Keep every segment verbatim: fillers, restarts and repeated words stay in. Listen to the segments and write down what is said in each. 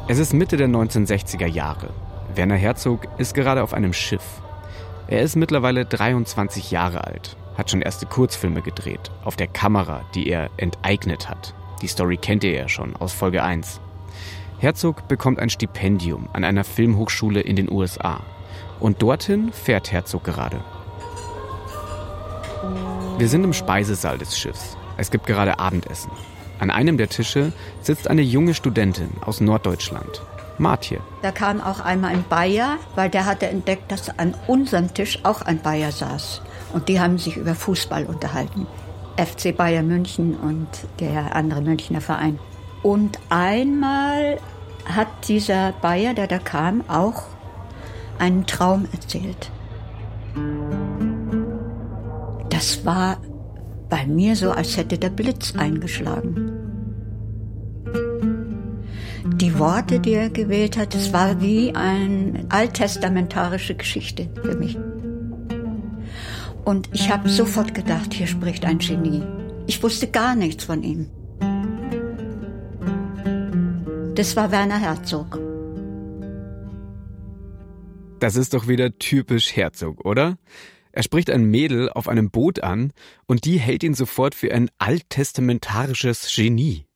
Es ist Mitte der neunzehnhundertsechziger Jahre. Werner Herzog ist gerade auf einem Schiff. Er ist mittlerweile dreiundzwanzig Jahre alt, hat schon erste Kurzfilme gedreht, auf der Kamera, die er enteignet hat. Die Story kennt ihr ja schon aus Folge eins. Herzog bekommt ein Stipendium an einer Filmhochschule in den U S A. Und dorthin fährt Herzog gerade. Wir sind im Speisesaal des Schiffs. Es gibt gerade Abendessen. An einem der Tische sitzt eine junge Studentin aus Norddeutschland, Martje. Da kam auch einmal ein Bayer, weil der hatte entdeckt, dass an unserem Tisch auch ein Bayer saß. Und die haben sich über Fußball unterhalten. F C Bayern München und der andere Münchner Verein. Und einmal hat dieser Bayer, der da kam, auch einen Traum erzählt. Das war bei mir so, als hätte der Blitz eingeschlagen. Die Worte, die er gewählt hat, es war wie eine alttestamentarische Geschichte für mich. Und ich habe sofort gedacht, hier spricht ein Genie. Ich wusste gar nichts von ihm. Das war Werner Herzog. Das ist doch wieder typisch Herzog, oder? Er spricht ein Mädel auf einem Boot an und die hält ihn sofort für ein alttestamentarisches Genie.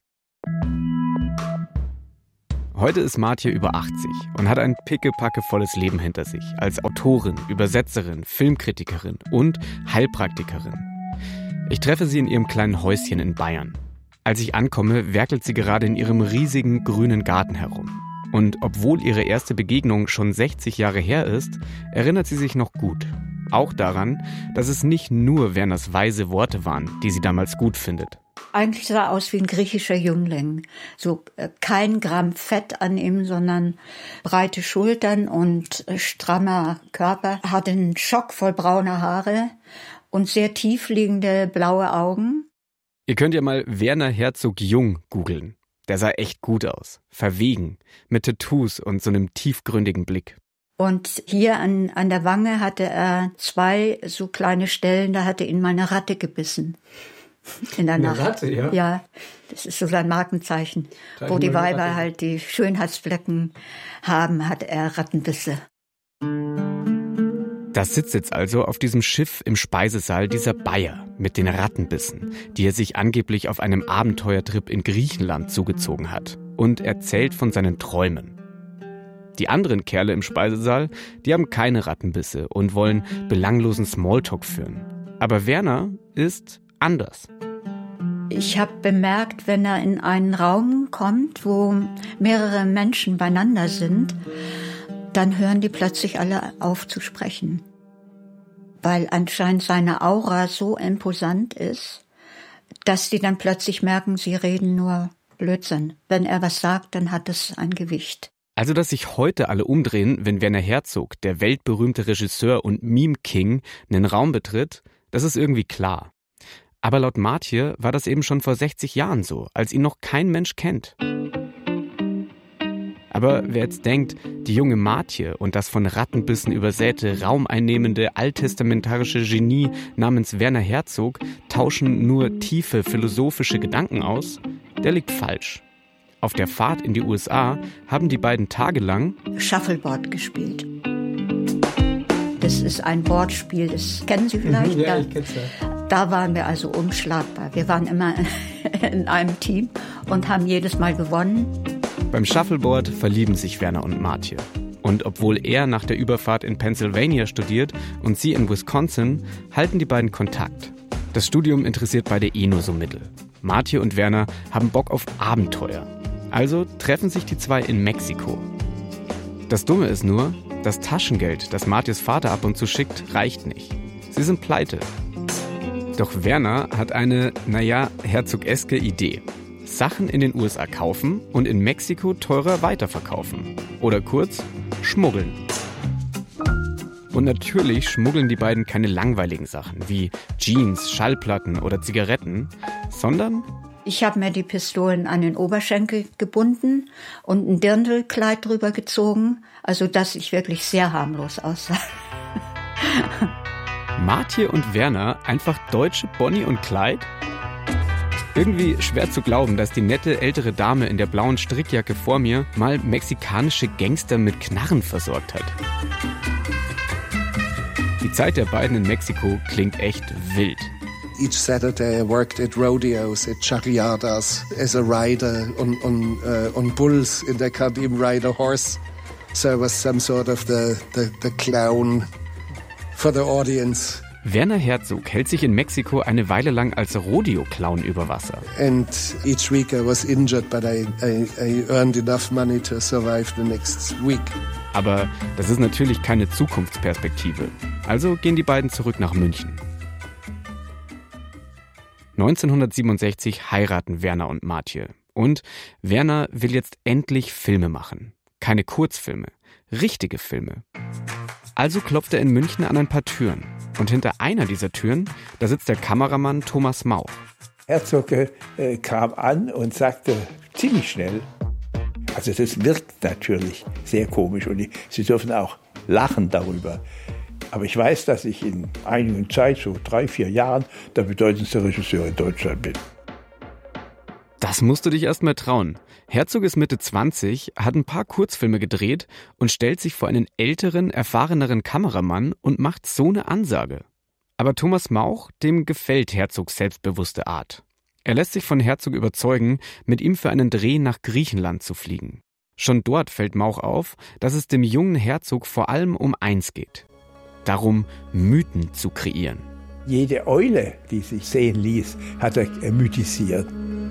Heute ist Martje über achtzig und hat ein pickepackevolles Leben hinter sich. Als Autorin, Übersetzerin, Filmkritikerin und Heilpraktikerin. Ich treffe sie in ihrem kleinen Häuschen in Bayern. Als ich ankomme, werkelt sie gerade in ihrem riesigen grünen Garten herum. Und obwohl ihre erste Begegnung schon sechzig Jahre her ist, erinnert sie sich noch gut. Auch daran, dass es nicht nur Werners weise Worte waren, die sie damals gut findet. Eigentlich sah er aus wie ein griechischer Jüngling. So äh, kein Gramm Fett an ihm, sondern breite Schultern und äh, strammer Körper. Er hatte einen Schock voll brauner Haare und sehr tiefliegende blaue Augen. Ihr könnt ja mal Werner Herzog Jung googeln. Der sah echt gut aus. Verwegen, mit Tattoos und so einem tiefgründigen Blick. Und hier an, an der Wange hatte er zwei so kleine Stellen, da hatte ihn mal eine Ratte gebissen. In der eine Nacht. Ratte, ja? Ja, das ist so sein Markenzeichen. Gleich wo die Weiber Ratte. halt die Schönheitsflecken haben, hat er Rattenbisse. Das sitzt jetzt also auf diesem Schiff im Speisesaal dieser Bayer mit den Rattenbissen, die er sich angeblich auf einem Abenteuertrip in Griechenland zugezogen hat und erzählt von seinen Träumen. Die anderen Kerle im Speisesaal, die haben keine Rattenbisse und wollen belanglosen Smalltalk führen. Aber Werner ist anders. Ich habe bemerkt, wenn er in einen Raum kommt, wo mehrere Menschen beieinander sind, dann hören die plötzlich alle auf zu sprechen. Weil anscheinend seine Aura so imposant ist, dass die dann plötzlich merken, sie reden nur Blödsinn. Wenn er was sagt, dann hat es ein Gewicht. Also, dass sich heute alle umdrehen, wenn Werner Herzog, der weltberühmte Regisseur und Meme-King, einen Raum betritt, das ist irgendwie klar. Aber laut Martje war das eben schon vor sechzig Jahren so, als ihn noch kein Mensch kennt. Aber wer jetzt denkt, die junge Martje und das von Rattenbissen übersäte, raumeinnehmende, alttestamentarische Genie namens Werner Herzog tauschen nur tiefe philosophische Gedanken aus, der liegt falsch. Auf der Fahrt in die U S A haben die beiden tagelang Shuffleboard gespielt. Das ist ein Wortspiel, das kennen Sie vielleicht? Ja, ich kenn's ja. Da waren wir also unschlagbar. Wir waren immer in einem Team und haben jedes Mal gewonnen. Beim Shuffleboard verlieben sich Werner und Martje. Und obwohl er nach der Überfahrt in Pennsylvania studiert und sie in Wisconsin, halten die beiden Kontakt. Das Studium interessiert beide eh nur so mittel. Martje und Werner haben Bock auf Abenteuer. Also treffen sich die zwei in Mexiko. Das Dumme ist nur, das Taschengeld, das Martjes Vater ab und zu schickt, reicht nicht. Sie sind pleite. Doch Werner hat eine, naja, herzogeske Idee. Sachen in den U S A kaufen und in Mexiko teurer weiterverkaufen. Oder kurz, schmuggeln. Und natürlich schmuggeln die beiden keine langweiligen Sachen wie Jeans, Schallplatten oder Zigaretten, sondern... Ich habe mir die Pistolen an den Oberschenkel gebunden und ein Dirndlkleid drüber gezogen, also dass ich wirklich sehr harmlos aussah. Martje und Werner einfach deutsche Bonnie und Clyde? Irgendwie schwer zu glauben, dass die nette ältere Dame in der blauen Strickjacke vor mir mal mexikanische Gangster mit Knarren versorgt hat. Die Zeit der beiden in Mexiko klingt echt wild. Each Saturday I worked at rodeos, at charreadas, as a rider on, on, uh, on bulls, and I can't even ride a horse. So I was some sort of the, the, the clown for the audience. Werner Herzog hält sich in Mexiko eine Weile lang als Rodeo-Clown über Wasser. And each week I was injured, but I, I, I earned enough money to survive the next week. Aber das ist natürlich keine Zukunftsperspektive. Also gehen die beiden zurück nach München. neunzehnhundertsiebenundsechzig heiraten Werner und Martje. Und Werner will jetzt endlich Filme machen. Keine Kurzfilme, richtige Filme. Also klopft er in München an ein paar Türen. Und hinter einer dieser Türen, da sitzt der Kameramann Thomas Mauch. Herzog äh, kam an und sagte ziemlich schnell, also das wirkt natürlich sehr komisch und die, Sie dürfen auch lachen darüber. Aber ich weiß, dass ich in einigen Zeit, so drei, vier Jahren, der bedeutendste Regisseur in Deutschland bin. Das musst du dich erst mal trauen. Herzog ist Mitte zwanzig, hat ein paar Kurzfilme gedreht und stellt sich vor einen älteren, erfahreneren Kameramann und macht so eine Ansage. Aber Thomas Mauch, dem gefällt Herzogs selbstbewusste Art. Er lässt sich von Herzog überzeugen, mit ihm für einen Dreh nach Griechenland zu fliegen. Schon dort fällt Mauch auf, dass es dem jungen Herzog vor allem um eins geht. Darum, Mythen zu kreieren. Jede Eule, die sich sehen ließ, hat er mythisiert.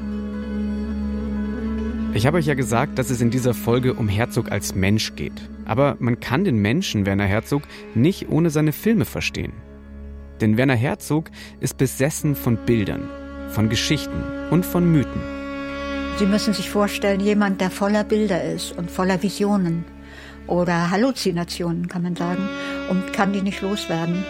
Ich habe euch ja gesagt, dass es in dieser Folge um Herzog als Mensch geht. Aber man kann den Menschen Werner Herzog nicht ohne seine Filme verstehen. Denn Werner Herzog ist besessen von Bildern, von Geschichten und von Mythen. Sie müssen sich vorstellen, jemand, der voller Bilder ist und voller Visionen oder Halluzinationen, kann man sagen, und kann die nicht loswerden.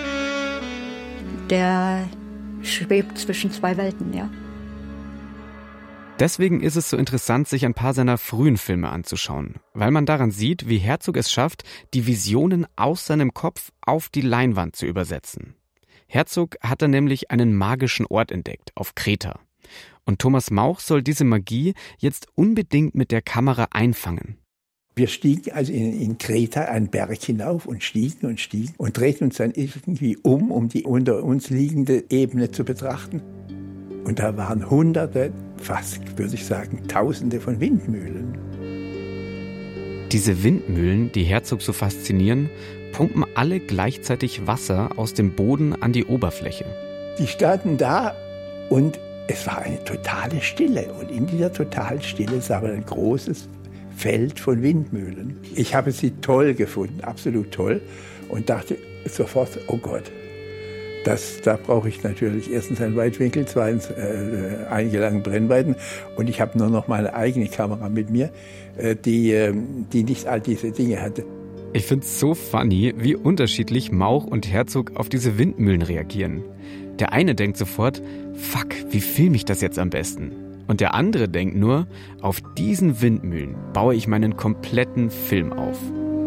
Der schwebt zwischen zwei Welten, ja. Deswegen ist es so interessant, sich ein paar seiner frühen Filme anzuschauen, weil man daran sieht, wie Herzog es schafft, die Visionen aus seinem Kopf auf die Leinwand zu übersetzen. Herzog hat da nämlich einen magischen Ort entdeckt, auf Kreta. Und Thomas Mauch soll diese Magie jetzt unbedingt mit der Kamera einfangen. Wir stiegen also in, in Kreta einen Berg hinauf und stiegen und stiegen und drehten uns dann irgendwie um, um die unter uns liegende Ebene zu betrachten. Und da waren Hunderte, fast würde ich sagen, Tausende von Windmühlen. Diese Windmühlen, die Herzog so faszinieren, pumpen alle gleichzeitig Wasser aus dem Boden an die Oberfläche. Die standen da und es war eine totale Stille. Und in dieser totalen Stille sah man ein großes Feld von Windmühlen. Ich habe sie toll gefunden, absolut toll. Und dachte sofort, oh Gott, das, da brauche ich natürlich erstens einen Weitwinkel, zweitens äh, einige lange Brennweiten. Und ich habe nur noch meine eigene Kamera mit mir, äh, die, äh, die nicht all diese Dinge hatte. Ich finde es so funny, wie unterschiedlich Mauch und Herzog auf diese Windmühlen reagieren. Der eine denkt sofort, fuck, wie filme ich das jetzt am besten? Und der andere denkt nur, auf diesen Windmühlen baue ich meinen kompletten Film auf.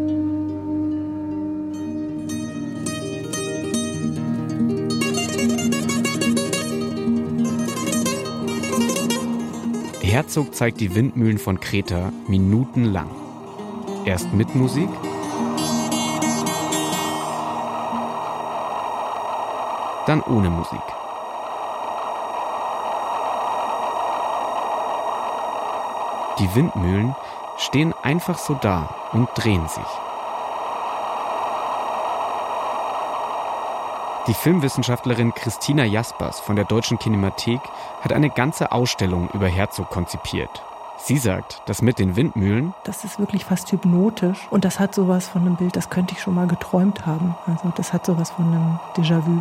Herzog zeigt die Windmühlen von Kreta minutenlang. Erst mit Musik, dann ohne Musik. Die Windmühlen stehen einfach so da und drehen sich. Die Filmwissenschaftlerin Christina Jaspers von der Deutschen Kinemathek hat eine ganze Ausstellung über Herzog konzipiert. Sie sagt, dass mit den Windmühlen... Das ist wirklich fast hypnotisch und das hat sowas von einem Bild, das könnte ich schon mal geträumt haben. Also das hat sowas von einem Déjà-vu.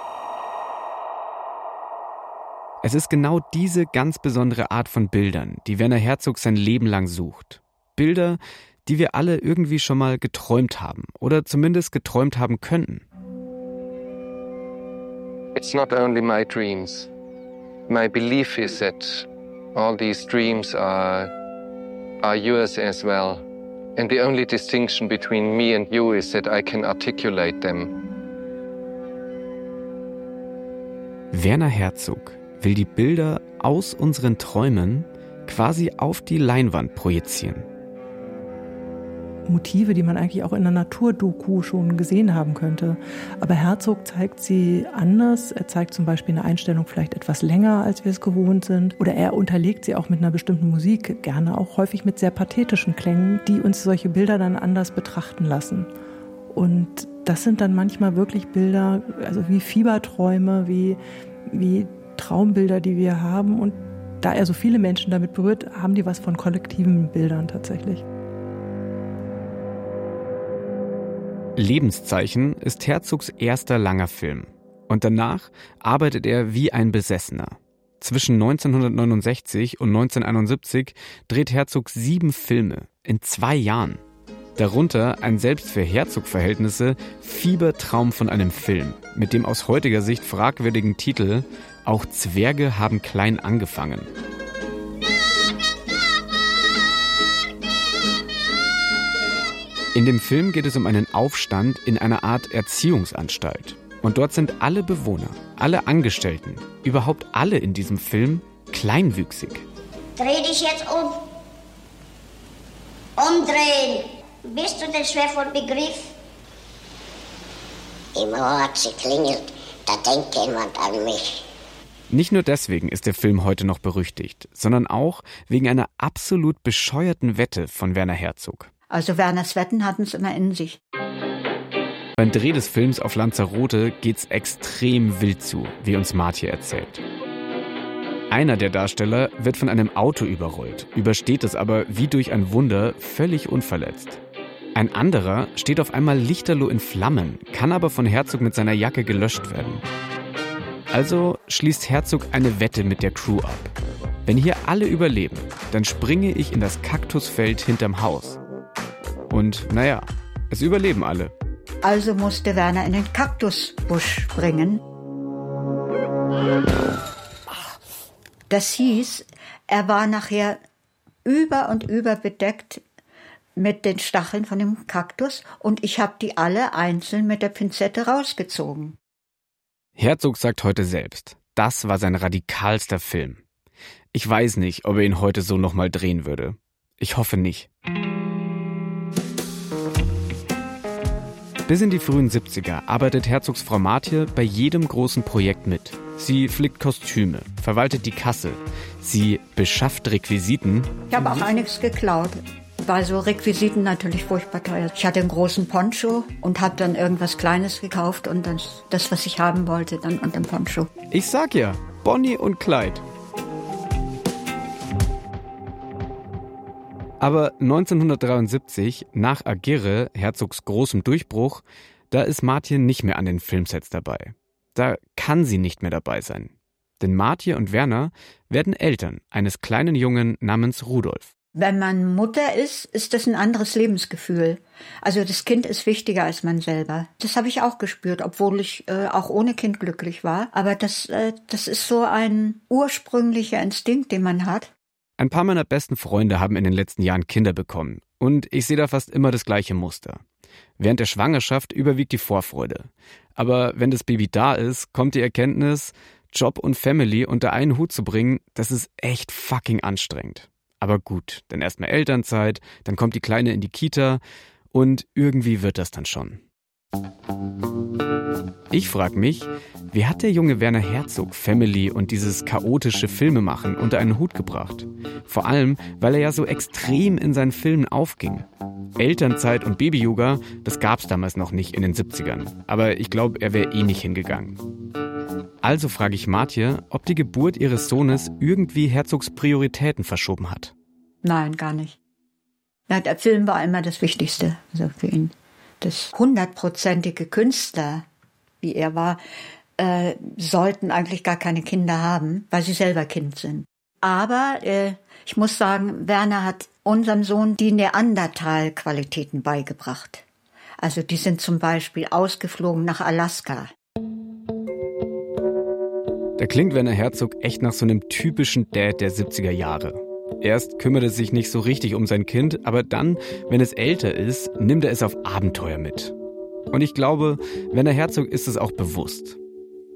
Es ist genau diese ganz besondere Art von Bildern, die Werner Herzog sein Leben lang sucht. Bilder, die wir alle irgendwie schon mal geträumt haben oder zumindest geträumt haben könnten. It's not only my dreams. My belief is that all these dreams are, are yours as well. And the only distinction between me and you is that I can articulate them. Werner Herzog will die Bilder aus unseren Träumen quasi auf die Leinwand projizieren. Motive, die man eigentlich auch in der Naturdoku schon gesehen haben könnte. Aber Herzog zeigt sie anders. Er zeigt zum Beispiel eine Einstellung vielleicht etwas länger, als wir es gewohnt sind. Oder er unterlegt sie auch mit einer bestimmten Musik, gerne auch häufig mit sehr pathetischen Klängen, die uns solche Bilder dann anders betrachten lassen. Und das sind dann manchmal wirklich Bilder, also wie Fieberträume, wie, wie Traumbilder, die wir haben. Und da er so viele Menschen damit berührt, haben die was von kollektiven Bildern tatsächlich. Lebenszeichen ist Herzogs erster langer Film. Und danach arbeitet er wie ein Besessener. Zwischen neunzehnhundertneunundsechzig und neunzehnhunderteinundsiebzig dreht Herzog sieben Filme in zwei Jahren. Darunter ein selbst für Herzog-Verhältnisse Fiebertraum von einem Film mit dem aus heutiger Sicht fragwürdigen Titel »Auch Zwerge haben klein angefangen«. In dem Film geht es um einen Aufstand in einer Art Erziehungsanstalt. Und dort sind alle Bewohner, alle Angestellten, überhaupt alle in diesem Film kleinwüchsig. Dreh dich jetzt um. Umdrehen. Bist du denn schwer von Begriff? Im Ohr hat sie klingelt. Da denkt jemand an mich. Nicht nur deswegen ist der Film heute noch berüchtigt, sondern auch wegen einer absolut bescheuerten Wette von Werner Herzog. Also Werners Wetten hatten es immer in sich. Beim Dreh des Films auf Lanzarote geht's extrem wild zu, wie uns Martje erzählt. Einer der Darsteller wird von einem Auto überrollt, übersteht es aber wie durch ein Wunder völlig unverletzt. Ein anderer steht auf einmal lichterloh in Flammen, kann aber von Herzog mit seiner Jacke gelöscht werden. Also schließt Herzog eine Wette mit der Crew ab. Wenn hier alle überleben, dann springe ich in das Kaktusfeld hinterm Haus. Und naja, es überleben alle. Also musste Werner in den Kaktusbusch springen. Das hieß, er war nachher über und über bedeckt mit den Stacheln von dem Kaktus und ich habe die alle einzeln mit der Pinzette rausgezogen. Herzog sagt heute selbst, das war sein radikalster Film. Ich weiß nicht, ob er ihn heute so nochmal drehen würde. Ich hoffe nicht. Bis in die frühen siebziger arbeitet Herzogs Frau Martje bei jedem großen Projekt mit. Sie flickt Kostüme, verwaltet die Kasse, sie beschafft Requisiten. Ich habe auch einiges geklaut, weil so Requisiten natürlich furchtbar teuer. Ich hatte einen großen Poncho und habe dann irgendwas Kleines gekauft und dann das, was ich haben wollte, dann unter dem Poncho. Ich sag ja, Bonnie und Clyde. Aber neunzehnhundertdreiundsiebzig, nach Agirre, Herzogs großem Durchbruch, da ist Martje nicht mehr an den Filmsets dabei. Da kann sie nicht mehr dabei sein. Denn Martje und Werner werden Eltern eines kleinen Jungen namens Rudolf. Wenn man Mutter ist, ist das ein anderes Lebensgefühl. Also das Kind ist wichtiger als man selber. Das habe ich auch gespürt, obwohl ich äh, auch ohne Kind glücklich war. Aber das, äh, das ist so ein ursprünglicher Instinkt, den man hat. Ein paar meiner besten Freunde haben in den letzten Jahren Kinder bekommen. Und ich sehe da fast immer das gleiche Muster. Während der Schwangerschaft überwiegt die Vorfreude. Aber wenn das Baby da ist, kommt die Erkenntnis, Job und Family unter einen Hut zu bringen, das ist echt fucking anstrengend. Aber gut, dann erstmal Elternzeit, dann kommt die Kleine in die Kita und irgendwie wird das dann schon. Ich frage mich, wie hat der junge Werner Herzog Family und dieses chaotische Filmemachen unter einen Hut gebracht? Vor allem, weil er ja so extrem in seinen Filmen aufging. Elternzeit und Baby-Yoga, das gab's damals noch nicht in den siebzigern. Aber ich glaube, er wäre eh nicht hingegangen. Also frage ich Martje, ob die Geburt ihres Sohnes irgendwie Herzogs Prioritäten verschoben hat. Nein, gar nicht. Ja, der Film war immer das Wichtigste, also für ihn. Das hundertprozentige Künstler, wie er war, äh, sollten eigentlich gar keine Kinder haben, weil sie selber Kind sind. Aber äh, ich muss sagen, Werner hat unserem Sohn die Neandertal-Qualitäten beigebracht. Also die sind zum Beispiel ausgeflogen nach Alaska. Da klingt Werner Herzog echt nach so einem typischen Dad der siebziger Jahre. Erst kümmert er sich nicht so richtig um sein Kind, aber dann, wenn es älter ist, nimmt er es auf Abenteuer mit. Und ich glaube, Werner Herzog ist es auch bewusst.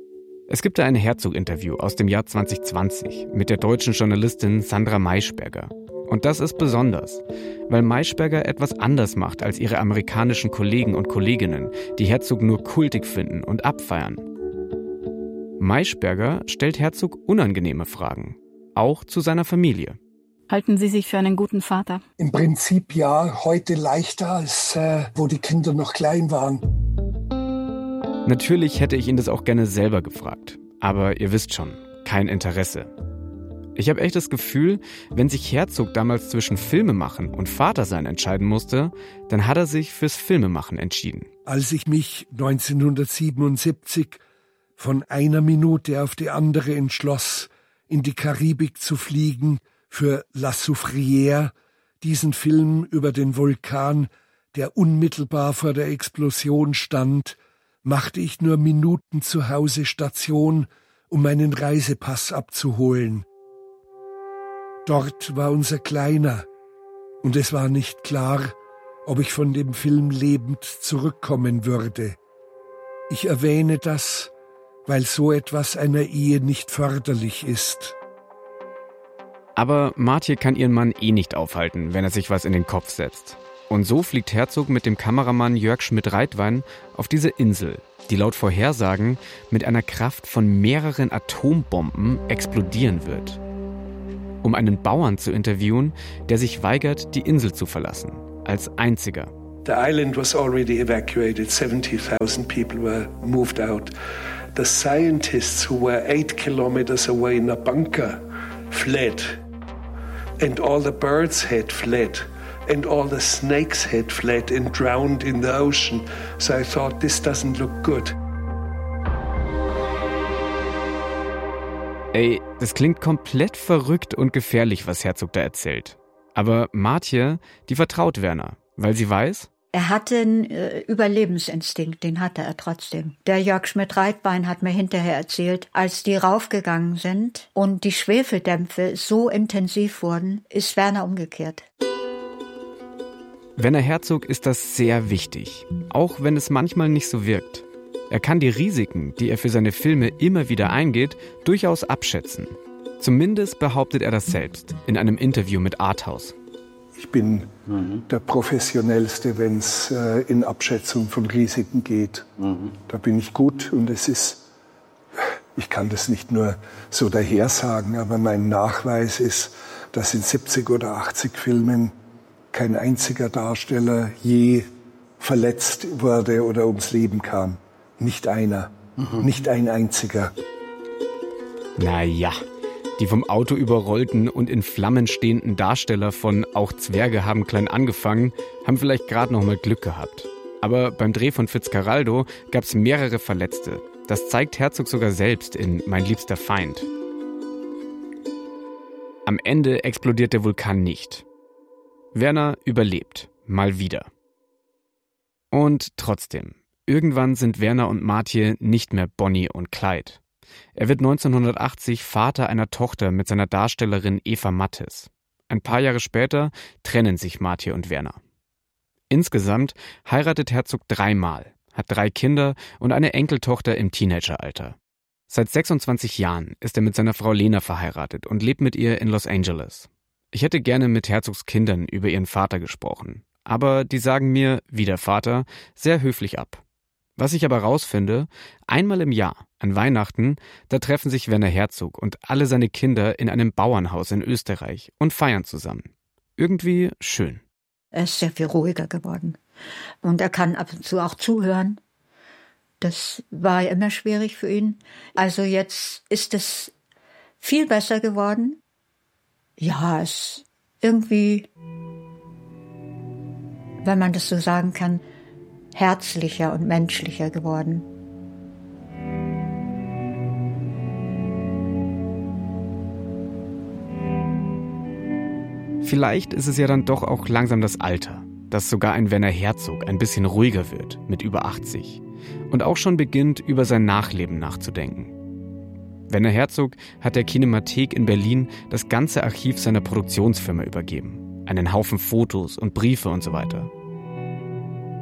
Es gibt da ein Herzog-Interview aus dem Jahr zwanzig zwanzig mit der deutschen Journalistin Sandra Maischberger. Und das ist besonders, weil Maischberger etwas anders macht als ihre amerikanischen Kollegen und Kolleginnen, die Herzog nur kultig finden und abfeiern. Maischberger stellt Herzog unangenehme Fragen, auch zu seiner Familie. Halten Sie sich für einen guten Vater? Im Prinzip ja, heute leichter als äh, wo die Kinder noch klein waren. Natürlich hätte ich ihn das auch gerne selber gefragt, aber ihr wisst schon, kein Interesse. Ich habe echt das Gefühl, wenn sich Herzog damals zwischen Filmemachen und Vatersein entscheiden musste, dann hat er sich fürs Filmemachen entschieden. Als ich mich neunzehnhundertsiebenundsiebzig von einer Minute auf die andere entschloss, in die Karibik zu fliegen für La Soufrière, diesen Film über den Vulkan, der unmittelbar vor der Explosion stand, machte ich nur Minuten zu Hause Station, um meinen Reisepass abzuholen. Dort war unser Kleiner, und es war nicht klar, ob ich von dem Film lebend zurückkommen würde. Ich erwähne das, weil so etwas einer Ehe nicht förderlich ist. Aber Martje kann ihren Mann eh nicht aufhalten, wenn er sich was in den Kopf setzt. Und so fliegt Herzog mit dem Kameramann Jörg Schmidt-Reitwein auf diese Insel, die laut Vorhersagen mit einer Kraft von mehreren Atombomben explodieren wird. Um einen Bauern zu interviewen, der sich weigert, die Insel zu verlassen, als einziger. The island was already evacuated. seventy thousand people were moved out. The scientists who were eight kilometers away in a bunker fled. And all the birds had fled. And all the snakes had fled and drowned in the ocean. So I thought, this doesn't look good. Ey, das klingt komplett verrückt und gefährlich, was Herzog da erzählt. Aber Martje, die vertraut Werner, weil sie weiß... Er hatte einen äh, Überlebensinstinkt, den hatte er trotzdem. Der Jörg Schmidt-Reitwein hat mir hinterher erzählt, als die raufgegangen sind und die Schwefeldämpfe so intensiv wurden, ist Werner umgekehrt. Werner Herzog ist das sehr wichtig, auch wenn es manchmal nicht so wirkt. Er kann die Risiken, die er für seine Filme immer wieder eingeht, durchaus abschätzen. Zumindest behauptet er das selbst in einem Interview mit Arthouse. Ich bin mhm. der Professionellste, wenn es äh, in Abschätzung von Risiken geht. Mhm. Da bin ich gut und es ist, ich kann das nicht nur so daher sagen, aber mein Nachweis ist, dass in siebzig oder achtzig Filmen kein einziger Darsteller je verletzt wurde oder ums Leben kam. Nicht einer, mhm. nicht ein einziger. Naja, die vom Auto überrollten und in Flammen stehenden Darsteller von Auch Zwerge haben klein angefangen, haben vielleicht gerade noch mal Glück gehabt. Aber beim Dreh von Fitzcarraldo gab es mehrere Verletzte. Das zeigt Herzog sogar selbst in Mein liebster Feind. Am Ende explodiert der Vulkan nicht. Werner überlebt, mal wieder. Und trotzdem, irgendwann sind Werner und Martje nicht mehr Bonnie und Clyde. Er wird neunzehnhundertachtzig Vater einer Tochter mit seiner Darstellerin Eva Mattes. Ein paar Jahre später trennen sich Martje und Werner. Insgesamt heiratet Herzog dreimal, hat drei Kinder und eine Enkeltochter im Teenageralter. Seit sechsundzwanzig Jahren ist er mit seiner Frau Lena verheiratet und lebt mit ihr in Los Angeles. Ich hätte gerne mit Herzogs Kindern über ihren Vater gesprochen, aber die sagen mir, wie der Vater, sehr höflich ab. Was ich aber rausfinde, einmal im Jahr, an Weihnachten, da treffen sich Werner Herzog und alle seine Kinder in einem Bauernhaus in Österreich und feiern zusammen. Irgendwie schön. Er ist sehr viel ruhiger geworden. Und er kann ab und zu auch zuhören. Das war ja immer schwierig für ihn. Also jetzt ist es viel besser geworden. Ja, es ist irgendwie, wenn man das so sagen kann, herzlicher und menschlicher geworden. Vielleicht ist es ja dann doch auch langsam das Alter, dass sogar ein Werner Herzog ein bisschen ruhiger wird mit über achtzig und auch schon beginnt, über sein Nachleben nachzudenken. Werner Herzog hat der Kinemathek in Berlin das ganze Archiv seiner Produktionsfirma übergeben. Einen Haufen Fotos und Briefe und so weiter.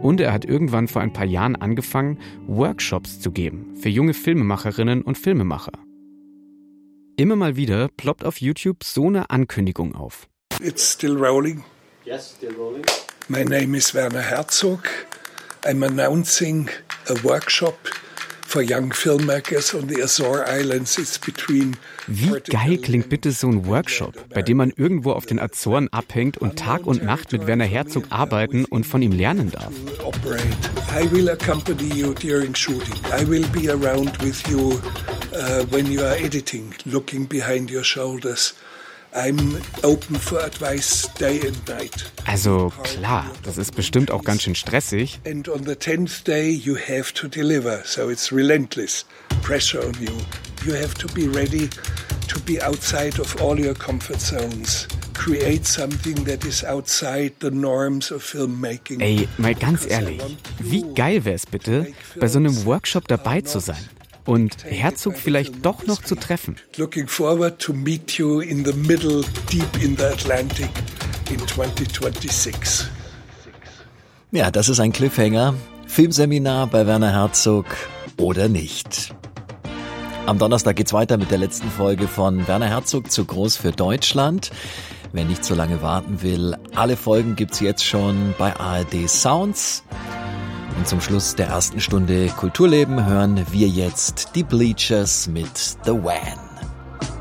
Und er hat irgendwann vor ein paar Jahren angefangen, Workshops zu geben für junge Filmemacherinnen und Filmemacher. Immer mal wieder ploppt auf YouTube so eine Ankündigung auf. It's still rolling. Yes, still rolling. My name is Werner Herzog. I'm announcing a workshop for young filmmakers on the Azore Islands. It's between Wie geil klingt bitte so ein Workshop, bei dem man irgendwo auf den Azoren abhängt und Tag und Nacht mit Werner Herzog arbeiten und von ihm lernen darf. I will accompany you during shooting. I will be around with you uh, when you are editing, looking behind your shoulders. I'm open for advice day and night. Also klar, das ist bestimmt auch ganz schön stressig. And on the tenth day you have to deliver, so it's relentless pressure on you. You have to be ready to be outside of all your comfort zones. Create something that is outside the norms of filmmaking. Ey, mal ganz ehrlich, wie geil wär's bitte, bei so einem Workshop dabei zu sein? Und Herzog vielleicht doch noch zu treffen. Looking forward to meet you in the middle, deep in the Atlantic in twenty twenty-six. Ja, das ist ein Cliffhanger. Filmseminar bei Werner Herzog oder nicht. Am Donnerstag geht's weiter mit der letzten Folge von Werner Herzog zu groß für Deutschland. Wer nicht so lange warten will, alle Folgen gibt's jetzt schon bei A R D Sounds. Und zum Schluss der ersten Stunde Kulturleben hören wir jetzt die Bleachers mit The Wan.